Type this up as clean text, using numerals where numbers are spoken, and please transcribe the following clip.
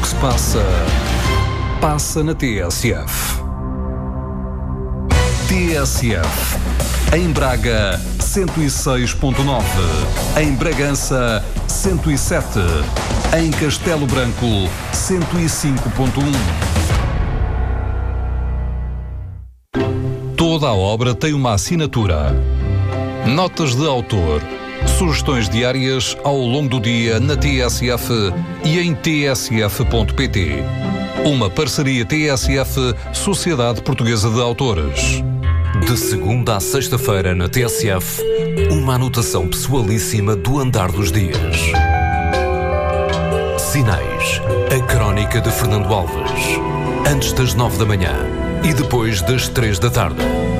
que se passa, passa na TSF. TSF. Em Braga, 106.9. Em Bragança, 107. Em Castelo Branco, 105.1. Toda a obra tem uma assinatura. Notas de autor. Sugestões diárias ao longo do dia na TSF e em tsf.pt. Uma parceria TSF, Sociedade Portuguesa de Autores. De segunda à sexta-feira na TSF, uma anotação pessoalíssima do andar dos dias. Sinais. A crónica de Fernando Alves. Antes das 9 da manhã e depois das 3 da tarde.